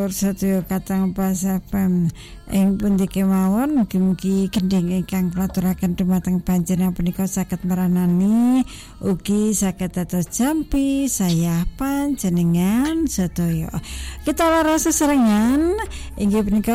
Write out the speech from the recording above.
Satya katang pasapam ing pundi kemawon mugi-mugi gending ingkang klaturaken dumateng panjenengan punika saged maranani ugi saged dados jampi saya panjenengan sedaya. Kita lara sesarengan inggih punika